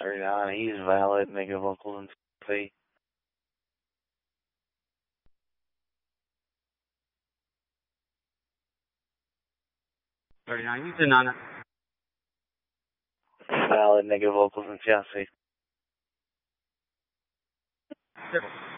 39, he's valid, negative vocals and C. 39, you deny it. Valid, negative vocals and chassis.